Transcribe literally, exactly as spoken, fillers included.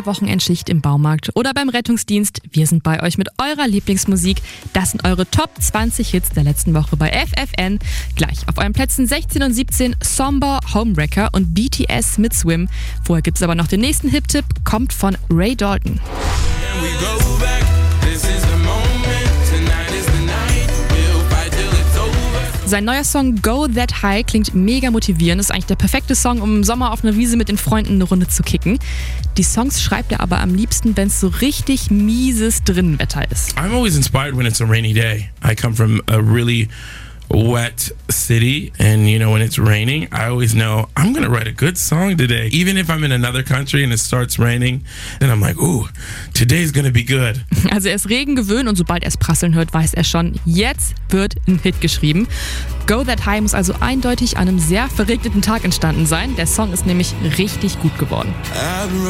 der Wochenendschicht im Baumarkt oder beim Rettungsdienst. Wir sind bei euch mit eurer Lieblingsmusik. Das sind eure Top zwanzig Hits der letzten Woche bei F F N. Gleich auf euren Plätzen sechzehn und siebzehn Somber, Homewrecker und B T S mit Swim. Vorher gibt es aber noch den nächsten Hip-Tipp, kommt von Ray Dalton. Sein neuer Song Go That High klingt mega motivierend. Ist eigentlich der perfekte Song, um im Sommer auf einer Wiese mit den Freunden eine Runde zu kicken. Die Songs schreibt er aber am liebsten, wenn es so richtig mieses Drinnenwetter ist. I'm always inspired when it's a rainy day. I come from a really wet city, and you know, when it's raining, I always know I'm gonna write a good song today. Even if I'm in another country and it starts raining, then I'm like, ooh, today's gonna be good. Also er ist Regen gewöhnt und sobald er es prasseln hört, weiß er schon, jetzt wird ein Hit geschrieben. Go That High muss also eindeutig an einem sehr verregneten Tag entstanden sein. Der Song ist nämlich richtig gut geworden.